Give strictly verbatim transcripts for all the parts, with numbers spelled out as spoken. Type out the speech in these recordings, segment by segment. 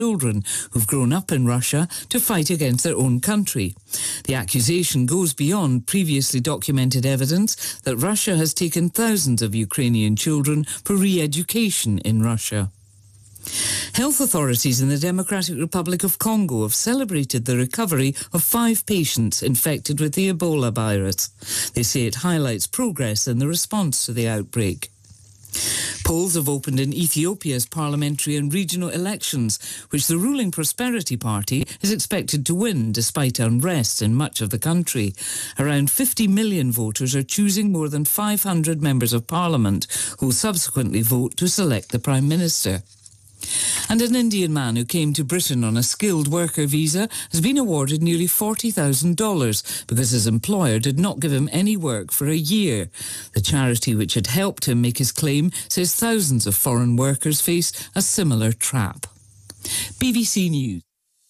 children who've grown up in Russia to fight against their own country. The accusation goes beyond previously documented evidence that Russia has taken thousands of Ukrainian children for re-education in Russia. Health authorities in the Democratic Republic of Congo have celebrated the recovery of five patients infected with the Ebola virus. They say it highlights progress in the response to the outbreak. Polls have opened in Ethiopia's parliamentary and regional elections, which the ruling Prosperity Party is expected to win despite unrest in much of the country. Around fifty million voters are choosing more than five hundred members of parliament, who will subsequently vote to select the Prime Minister. And an Indian man who came to Britain on a skilled worker visa has been awarded nearly forty thousand dollars because his employer did not give him any work for a year. The charity which had helped him make his claim says thousands of foreign workers face a similar trap. B B C News.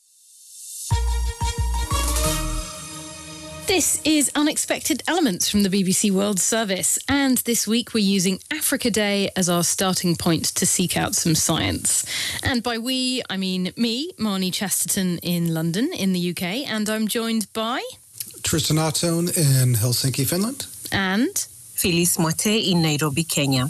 This is Unexpected Elements from the B B C World Service, and this week we're using Africa Day as our starting point to seek out some science. And by we, I mean me, Marnie Chesterton in London in the U K, and I'm joined by... Tristan Atone in Helsinki, Finland. And... Phyllis Mote in Nairobi, Kenya.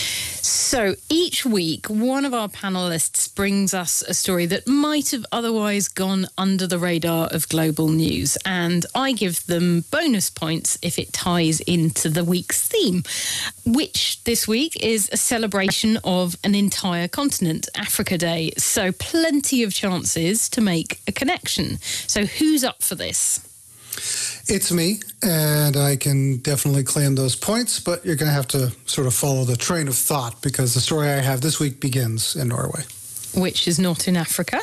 So each week, one of our panellists brings us a story that might have otherwise gone under the radar of global news, and I give them bonus points if it ties into the week's theme, which this week is a celebration of an entire continent, Africa Day. So plenty of chances to make a connection. So who's up for this? It's me, and I can definitely claim those points, but you're going to have to sort of follow the train of thought because the story I have this week begins in Norway. Which is not in Africa.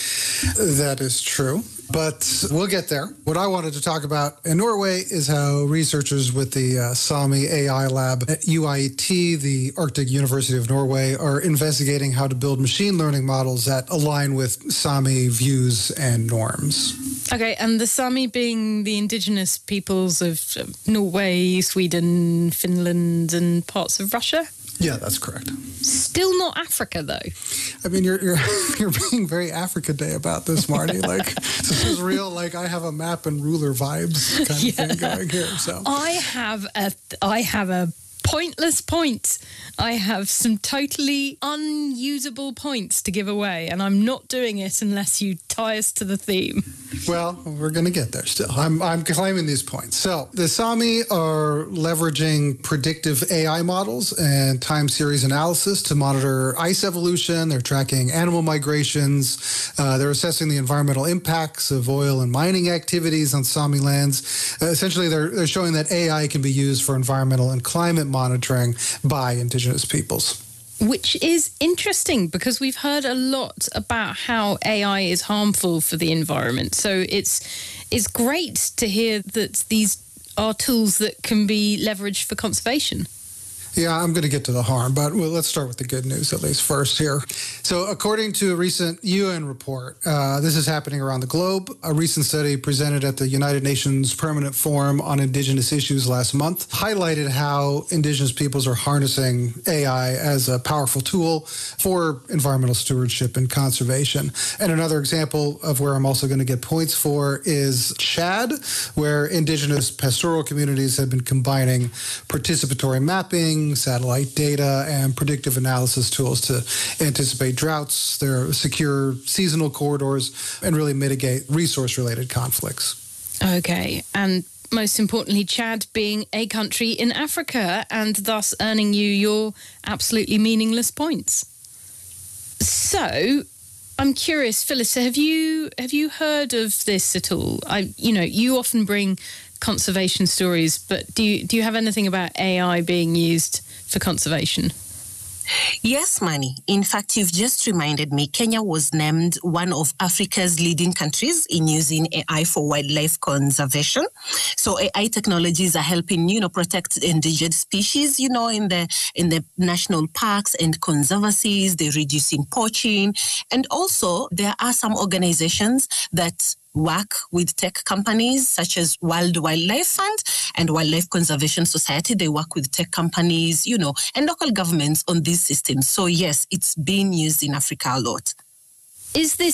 That is true, but we'll get there. What I wanted to talk about in Norway is how researchers with the uh, SAMI A I lab at U I T, the Arctic University of Norway, are investigating how to build machine learning models that align with SAMI views and norms. Okay, and the Sami being the indigenous peoples of Norway, Sweden, Finland, and parts of Russia? Yeah, that's correct. Still not Africa, though. I mean, you're you're you're being very Africa Day about this, Marty. Like, this is real. Like, I have a map and ruler vibes kind of yeah. thing going here. So I have a I have a pointless point. I have some totally unusable points to give away, and I'm not doing it unless you tie us to the theme. Well, we're going to get there still. I'm, I'm claiming these points. So the Sami are leveraging predictive A I models and time series analysis to monitor ice evolution. They're tracking animal migrations. Uh, they're assessing the environmental impacts of oil and mining activities on Sami lands. Uh, essentially, they're, they're showing that A I can be used for environmental and climate monitoring by indigenous peoples. Which is interesting because we've heard a lot about how A I is harmful for the environment. So it's it's great to hear that these are tools that can be leveraged for conservation. Yeah, I'm going to get to the harm, but well, let's start with the good news at least first here. So according to a recent U N report, uh, this is happening around the globe. A recent study presented at the United Nations Permanent Forum on Indigenous Issues last month highlighted how indigenous peoples are harnessing A I as a powerful tool for environmental stewardship and conservation. And another example of where I'm also going to get points for is Chad, where indigenous pastoral communities have been combining participatory mapping, satellite data, and predictive analysis tools to anticipate droughts, their secure seasonal corridors, and really mitigate resource-related conflicts. Okay, and most importantly, Chad being a country in Africa and thus earning you your absolutely meaningless points. So, I'm curious, Phyllis, have you have you heard of this at all? I, you know, you often bring conservation stories, but do you do you have anything about A I being used for conservation? Yes, Manny. In fact, you've just reminded me, Kenya was named one of Africa's leading countries in using A I for wildlife conservation. So A I technologies are helping, you know, protect endangered species, you know, in the in the national parks and conservancies. They're reducing poaching. And also, there are some organizations that work with tech companies such as World Wildlife Fund and Wildlife Conservation Society. They work with tech companies, you know, and local governments on these systems. So yes, it's being used in Africa a lot. Is this